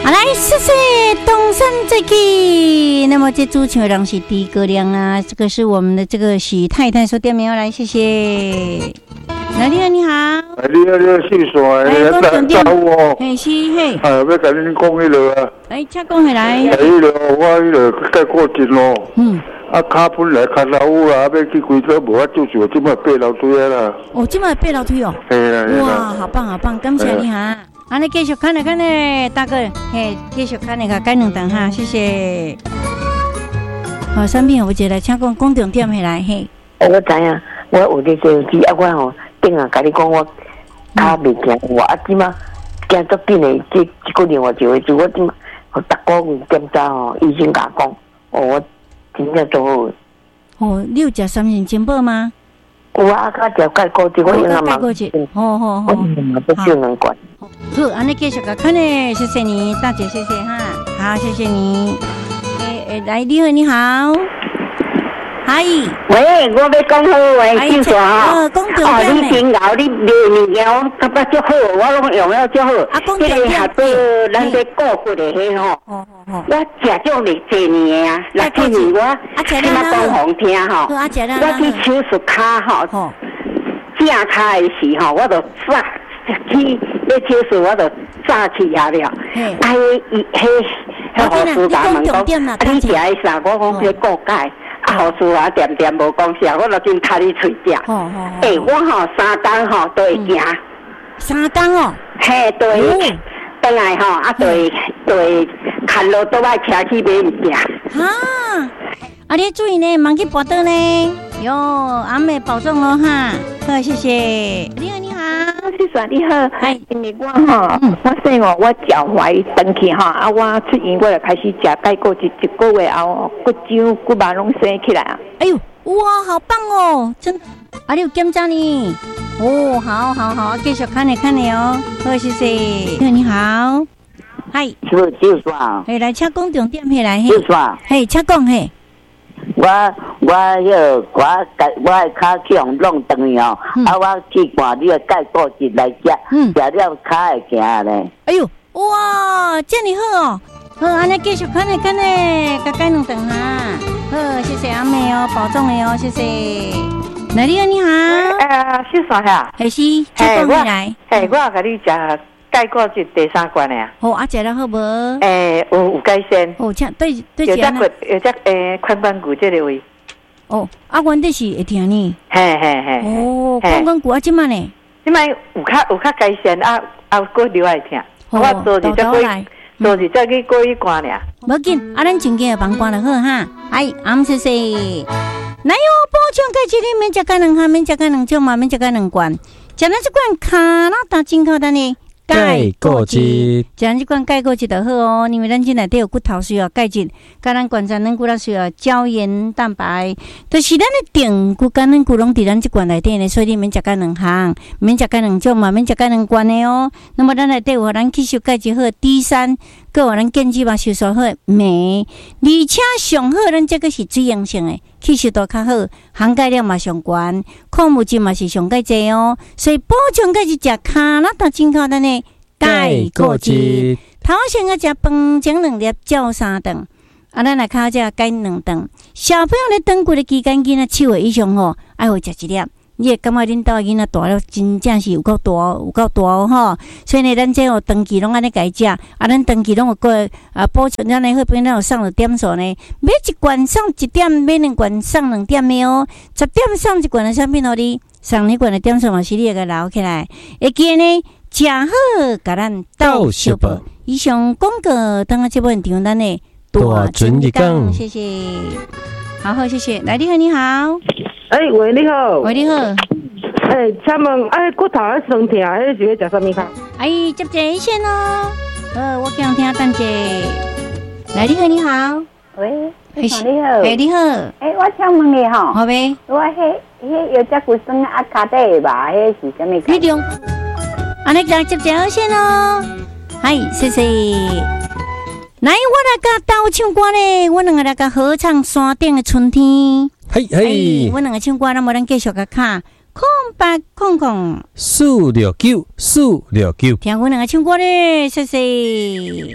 好来，谢谢东山再起。那么这主唱的人是狄格亮啊，这个是我们的这个许太太说点名来，谢谢。来，你好，你好。 你好，姓啥？你找我。 嘿，是嘿。 要甲恁讲迄落啊。 请讲起来。 迄落，我迄落再过节咯。卡本来卡老有啦，要去规则无法做做，即摆爬楼梯啊啦。 哦，即摆爬楼梯哦。 嘿啦。 哇，好棒好棒，感谢你哈。安尼继续看咧，大哥，嘿，继续看咧，改两档哈，谢谢。好，产品有一个，请讲重点起来嘿。 我知影，我有咧手机啊，我吼顶下甲你讲，我脚未行，我即马行足紧诶，即个电话就会做，我即马我逐个月检查吼，医生甲讲，我真正做好。 哦，你有食三型金宝吗？ 有啊，甲食钙固质，我用啊嘛。 好， 我不少能管。 好，安尼继续看咧，谢谢你，大姐，谢谢哈，好，谢谢你。来，你好，你好。嗨， 喂，我要讲好话，就说哈， 你真熬，你卖物件我感觉足好，我拢用了足好。这个合作咱在顾骨的迄吼，我食足哩侪年啊，6、7年我起码讲好听吼，我去手术骹吼，正骹的时候我就炸去要手术，我就炸起下了。护士甲问讲，你食的啥？我讲迄骨钙。护士啊，点无讲啥，我就真踢你喙只。我吼3天吼都会行。 3天哦？ 嘿，对。转来吼，对，看路都爱车去买物件。 你注意呢，忙去跋倒呢。哟，阿妹保重咯哈。好，谢谢。你好，你好。 是说你好，因为我哈，我说我脚踝长去哈，我出院我就开始食钙固质，一个月后骨掌骨肉拢生起来啊！ 哎呦，哇，好棒哦，真，你有检查呢？哦，好，继续看你哦，好，谢谢。你好，嗨， 就说， 来，请讲重点起来， 就说， 请讲嘿。 我脚去用弄断哦，我去看你的钙固质来食，食了脚会行咧。 哎呦，哇，这么好哦！好，安尼继续看咧，甲钙两顿哈。好，谢谢阿妹哦，保重的哦，谢谢。来，你好，你好。 是啥呀？ 是，请讲起来。 我甲你食钙固质第3罐呀。 好，食了好无？ 有改善。 哦，对， 有只髋关节这个位。 哦，原来是会疼呢。 嘿。 哦，髋关节即摆呢？ 即摆有较改善过留爱疼。我做是再去过一关俩。 无紧，咱前几个帮关就好哈。谢谢。来哟，补充钙质你免食钙2项，免食钙2种嘛，免食钙2罐。食咱这罐卡拉达真靠单呢。 钙固质， 这款钙固质就好哦，因为咱这内底有骨头需要钙质，甲咱观察咱骨头需要胶原蛋白，就是咱的定骨跟咱骨拢伫咱这罐内底呢，所以你免食钙2项，免食钙2种嘛，免食钙2罐的哦。那么咱内底有咱吸收钙质好 D3， 搁有咱建基嘛吸收好镁，而且上好咱这个是水溶性的。吸收度较好，含钙量嘛上悬，矿物质嘛是上钙济哦，所以补充钙质食卡拉达真靠单的钙固质。头先个食饭前2粒，照3顿，咱来靠食钙2顿。小朋友咧长骨的期间，囡仔7岁以上吼，爱会食1粒。你会感觉恁兜囡仔大了，真正是有够大哦吼！所以呢，咱这有长期拢安尼改食，咱长期拢有个补充，咱的好朋友有送了点数呢，每一罐送1点，每2罐送2点的哦，10点送1罐的产品互你，送2罐的点数嘛是你个留起来，会记呢，食好，甲咱斗小报。以上广告，等下这部现场咱的大准一讲， 谢谢，好，谢谢，来，你好，你好。 喂，你好。 喂，你好。 请问，骨头酸痛，是要食什么康？ 接一线哦。我想听等者。来，你好，你好。 喂，你好。 你好。 我请问你吼。 好呗。 我有只骨酸脚底吧？是什么？ 你中。你接一线哦。谢谢。来，我来甲斗唱歌咧，我两个来甲合唱《山顶的春天》。我两个唱歌，那么咱继续甲卡空469，听我两个唱歌咧，谢谢。